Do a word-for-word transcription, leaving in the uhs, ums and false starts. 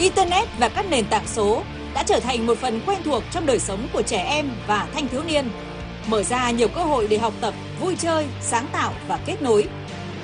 Internet và các nền tảng số đã trở thành một phần quen thuộc trong đời sống của trẻ em và thanh thiếu niên, mở ra nhiều cơ hội để học tập, vui chơi, sáng tạo và kết nối.